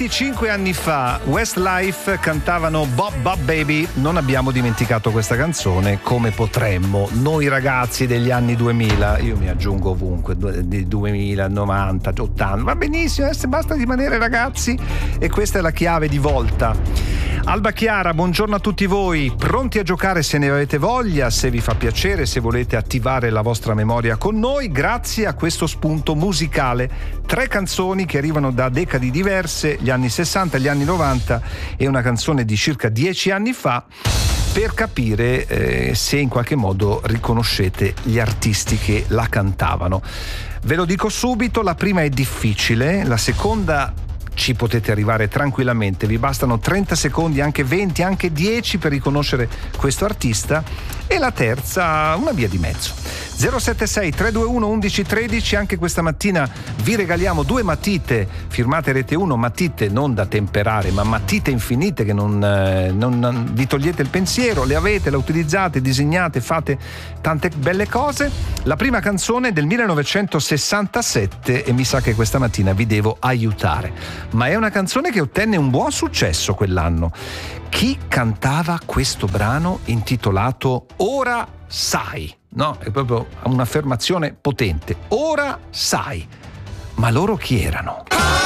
25 anni fa Westlife cantavano Bob Bob Baby. Non abbiamo dimenticato questa canzone come potremmo noi ragazzi degli anni 2000. Io mi aggiungo ovunque, 2000, 90, 80, va benissimo, basta rimanere ragazzi, e questa è la chiave di volta. Alba Chiara, buongiorno a tutti voi, pronti a giocare se ne avete voglia, se vi fa piacere, se volete attivare la vostra memoria con noi, grazie a questo spunto musicale. 3 canzoni che arrivano da decadi diverse, gli anni 60, gli anni 90 e una canzone di circa 10 anni fa, per capire se in qualche modo riconoscete gli artisti che la cantavano. Ve lo dico subito, la prima è difficile, la seconda ci potete arrivare tranquillamente, vi bastano 30 secondi, anche 20, anche 10 per riconoscere questo artista, e la terza una via di mezzo. 076 321 1113, anche questa mattina vi regaliamo 2 matite firmate Rete 1, matite non da temperare ma matite infinite che non vi togliete il pensiero, le avete, le utilizzate, disegnate, fate tante belle cose. La prima canzone è del 1967 e mi sa che questa mattina vi devo aiutare, ma è una canzone che ottenne un buon successo quell'anno. Chi cantava questo brano intitolato Ora sai? No, è proprio un'affermazione potente. Ora sai. Ma loro chi erano?